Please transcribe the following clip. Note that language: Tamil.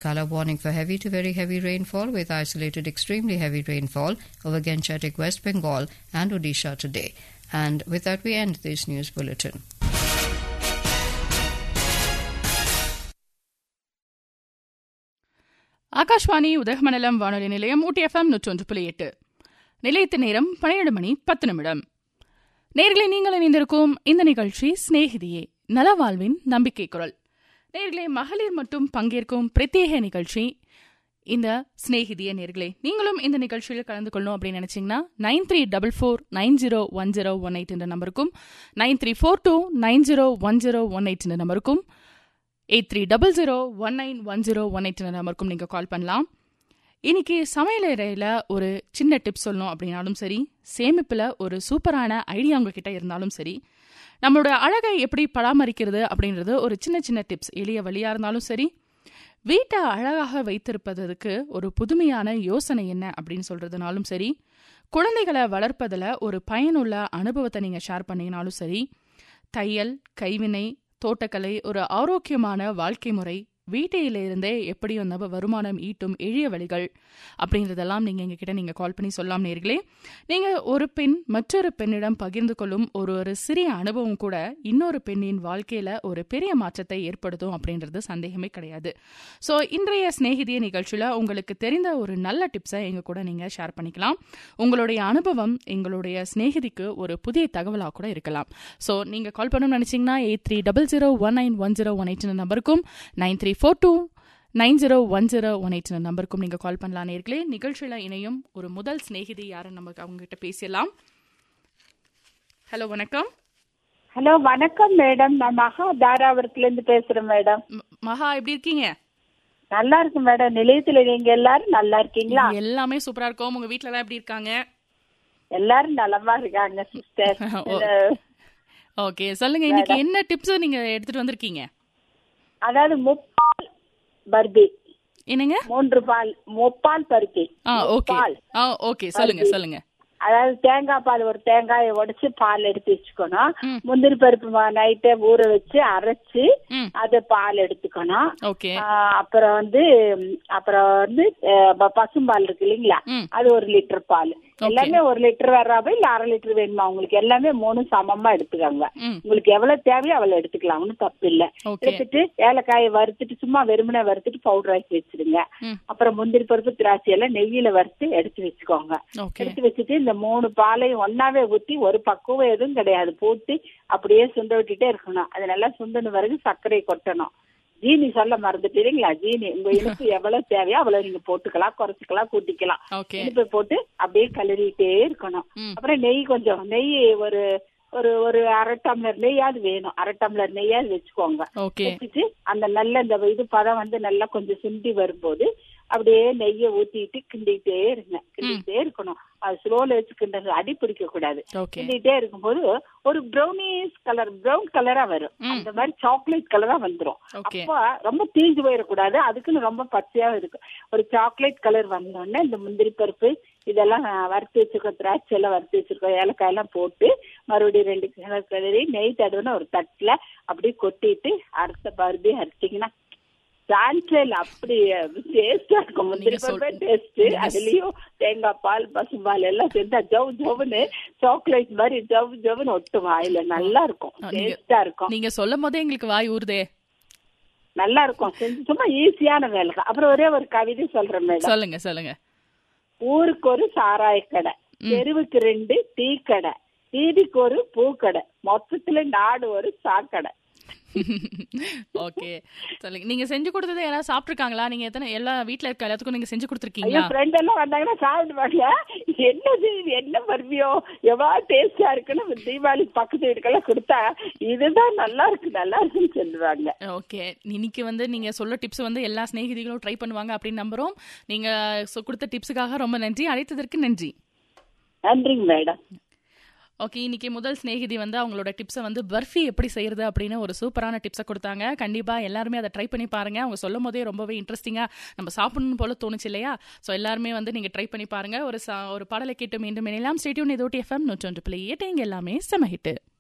color warning for heavy to very heavy rainfall with isolated extremely heavy rainfall over Gangetic, West Bengal and Odisha today. And with that, we end this news bulletin. Akashvani Udhagamandalam வானொலி நிலையம் ஊட்டி FM 101.8. நிலையத்து நேரம் 12:10. நேர்களை நீங்கள் இணைந்திருக்கும் இந்த நிகழ்ச்சி சிநேகிதியே, நலவாழ்வின் நம்பிக்கை குரல். நேர்களை மகளிர் மட்டும் பங்கேற்கும் பிரத்யேக நிகழ்ச்சி இந்த சிநேகிதியே. நேர்களை நீங்களும் இந்த நிகழ்ச்சியில் கலந்து கொள்ளணும் அப்படின்னு நினைச்சீங்கன்னா 9344901018 என்ற நம்பருக்கும் 9342901018 என்ற நம்பருக்கும் 8300191018 நம்பருக்கும் நீங்கள் கால் பண்ணலாம். இன்னைக்கு சமையலறையில் ஒரு சின்ன டிப்ஸ் சொல்லணும் அப்படின்னாலும் சரி, சேமிப்பில் ஒரு சூப்பரான ஐடியா உங்ககிட்ட இருந்தாலும் சரி, நம்மளோட அழகை எப்படி பராமரிக்கிறது அப்படின்றது ஒரு சின்ன சின்ன டிப்ஸ் எளிய வழியாக இருந்தாலும் சரி, வீட்டை அழகாக வைத்திருப்பதற்கு ஒரு புதுமையான யோசனை என்ன அப்படின்னு சொல்றதுனாலும் சரி, குழந்தைகளை வளர்ப்பதில் ஒரு பயனுள்ள அனுபவத்தை நீங்கள் ஷேர் பண்ணீங்கனாலும் சரி, தையல், கைவினை, தோட்டக்கலை, ஒரு ஆரோக்கியமான வாழ்க்கை முறை, வீட்டிலிருந்தே எப்படி வந்து வருமானம் ஈட்டும் எளிய வழிகள் அப்படின்றதெல்லாம் நீங்கள் எங்ககிட்ட நீங்கள் கால் பண்ணி சொல்லலாம். நேர்களே, நீங்கள் ஒரு பெண் மற்றொரு பெண்ணிடம் பகிர்ந்து கொள்ளும் ஒரு சிறிய அனுபவம் கூட இன்னொரு பெண்ணின் வாழ்க்கையில் ஒரு பெரிய மாற்றத்தை ஏற்படுத்தும் அப்படின்றது சந்தேகமே கிடையாது. ஸோ இன்றைய சிநேகிதிய நிகழ்ச்சியில் உங்களுக்கு தெரிந்த ஒரு நல்ல டிப்ஸை எங்கள் கூட நீங்கள் ஷேர் பண்ணிக்கலாம். உங்களுடைய அனுபவம் எங்களுடைய சிநேகிதிக்கு ஒரு புதிய தகவலாக கூட இருக்கலாம். ஸோ நீங்கள் கால் பண்ணணும்னு நினச்சிங்கன்னா 8300191018 நம்பருக்கும் 9342901018 நம்பருக்கும் நீங்க கால் பண்ணலாம். நேர்களே, நிகழ்ச்சியில இணையும் ஒரு முதல் சிநேகிதி யாருன்னு நமக்கு அவங்க கிட்ட பேசலாம். ஹலோ, வணக்கம். ஹலோ, வணக்கம் மேடம். நான் மகா தாராபுரத்துல இருந்து பேசுறேன் மேடம். மகா, எப்படி இருக்கீங்க? நல்லா இருக்கு மேடம். நிலையத்துல நீங்க எல்லாரும் நல்லா இருக்கீங்களா? எல்லாமே சூப்பரா இருக்கும். உங்க வீட்ல எல்லாம் எப்படி இருக்காங்க? எல்லாரும் நலமா இருக்காங்க சிஸ்டர். ஓகே, சொல்லுங்க, இன்னைக்கு என்ன டிப்ஸ் நீங்க எடுத்துட்டு வந்திருக்கீங்க? அதாவது முப்பால் பர்பி. என்னங்க? 3 பால் முப்பால் பருப்பி. ஓகே, சொல்லுங்க சொல்லுங்க. அதாவது தேங்காய் பால், ஒரு தேங்காயை உடைச்சு பால் எடுத்து வச்சுக்கணும். முந்திரி பருப்பு நைட்டே ஊற வச்சு அரைச்சு அது பால் எடுத்துக்கணும். அப்புறம் வந்து பசும்பால் இருக்கு இல்லைங்களா, அது 1 லிட்டர் பால். எல்லாமே 1 லிட்டர் வர்றாப்ப இல்ல 1/2 லிட்டர் வேணுமா உங்களுக்கு, எல்லாமே 3 சமமா எடுத்துக்காங்க. உங்களுக்கு எவ்வளவு தேவையோ அவ்வளவு எடுத்துக்கலாம், ஒன்னும் தப்பு இல்ல. எடுத்துட்டு ஏலக்காயை வறுத்துட்டு சும்மா வெறுமனை வறுத்துட்டு பவுடர் ஆக்கி வச்சிருங்க. அப்புறம் முந்திரி பருப்பு, திராட்சை எல்லாம் நெய்யில வறுத்து எடுத்து வச்சுக்கோங்க. எடுத்து வச்சுட்டு இந்த 3 பாலையும் ஒன்னாவே ஊத்தி, ஒரு பக்குவம் எதுவும் கிடையாது, போட்டு அப்படியே சுண்ட விட்டுட்டே இருக்கணும். அது நல்லா சுண்டன பிறகு சர்க்கரை கொட்டணும். ஜீனி சொல்ல மறந்துட்டீங்களா? ஜீனி உங்க இனிப்பு எவ்வளவு தேவையோ அவ்வளவு நீங்க போட்டுக்கலாம், குறைச்சிக்கலாம், கூட்டிக்கலாம். இனிப்பு போட்டு அப்படியே கலரிட்டே இருக்கணும். அப்புறம் நெய் கொஞ்சம், நெய் ஒரு ஒரு 1/2 டம்ளர் நெய்யாவது வேணும். 1/2 டம்ளர் நெய்யாவது வச்சுக்கோங்க. வச்சுட்டு அந்த நல்ல இந்த இது பதம் வந்து நல்லா கொஞ்சம் சுண்டி வரும்போது அப்படியே நெய்யை ஊத்திட்டு கிண்டிட்டே இருங்க. கிண்டிட்டே இருக்கணும். அது ஸ்லோல வச்சு கிண்டது, அடி பிடிக்க கூடாது. கிண்டிட்டே இருக்கும்போது ஒரு ப்ரௌன் கலரா வரும். அந்த மாதிரி சாக்லேட் கலரா வந்துரும். அப்ப ரொம்ப தீஞ்சு போயிடக்கூடாது, அதுக்குன்னு ரொம்ப பச்சையா இருக்கு. ஒரு சாக்லேட் கலர் வந்தோடனே இந்த முந்திரி பருப்பு இதெல்லாம் வறுத்து வச்சிருக்கோம், திராட்சை எல்லாம் வறுத்து வச்சிருக்கோம், ஏலக்காய் எல்லாம் போட்டு மறுபடியும் 2 கிளறி நெய் தடவுன்னு ஒரு தட்டுல அப்படியே கொட்டிட்டு அடுத்த பருப்பி அரைச்சிங்கன்னா அப்படி டேஸ்டா இருக்கும். முந்திரி பருப்பே டேஸ்ட். அதுலயும் தேங்காய் பால், பசும்பால் எல்லாம் சேர்ந்தா ஜவ் ஜவ்னு சாக்லேட் மாதிரி ஜவ் ஜவ்னு ஒட்டும் வாயில. நல்லா இருக்கும், டேஸ்டா இருக்கும். நீங்க சொல்லும் போதே எங்களுக்கு வாய் ஊறுதே. நல்லா இருக்கும். சும்மா ஈஸியான வேலை. அப்புறம் ஒரே ஒரு கவிதை சொல்றேன் மேடம். சொல்லுங்க சொல்லுங்க. ஊருக்கு ஒரு சாராய கடை, தெருவுக்கு 2 டீ கடை, வீதிக்கு ஒரு பூக்கடை, மொத்தத்துல நாடு ஒரு சாக்கடை. ஓகே, சொல்லுங்க. நீங்க செஞ்சு கொடுத்ததை யாராவது சாப்பிட்டுருக்காங்களா? நீங்க எத்தனை எல்லா வீட்டுல இருக்க எல்லாத்துக்கும் நீங்க செஞ்சு கொடுத்துருக்கீங்களா? ஃப்ரெண்ட் எல்லாம் வந்தாங்கன்னா சாப்பிடுவாங்க. என்ன பருப்பியோ எவ்வளவு டேஸ்டா இருக்குன்னு தீபாவளி பக்கத்து வீட்டுக்கெல்லாம் கொடுத்தா இதுதான் நல்லா இருக்குன்னு சொல்லுவாங்க. ஓகே, இன்னைக்கு வந்து நீங்க சொல்ல டிப்ஸ் வந்து எல்லா சிநேகிதிகளும் ட்ரை பண்ணுவாங்க அப்படின்னு நம்புறோம். நீங்க கொடுத்த டிப்ஸுக்காக ரொம்ப நன்றி. அழைத்ததற்கு நன்றி. நன்றிங்க மேடம். ஓகே, இன்னைக்கு முதல் சிநேகிதி வந்து அவங்களோட டிப்ஸை வந்து பர்ஃபி எப்படி செய்யறது அப்படின்னு ஒரு சூப்பரான டிப்ஸை கொடுத்தாங்க. கண்டிப்பாக எல்லாருமே அதை ட்ரை பண்ணி பாருங்க. அவங்க சொல்லும் போதே ரொம்பவே இன்ட்ரெஸ்டிங்காக நம்ம சாப்பிடணும் போல தோணுச்சு இல்லையா? ஸோ எல்லாருமே வந்து நீங்கள் ட்ரை பண்ணி பாருங்க. ஒரு பாடலை கேட்டு மீண்டும் இணையலாம். Stay tune. இது ஊட்டி FM 101.8. எல்லாமே செம ஹிட்.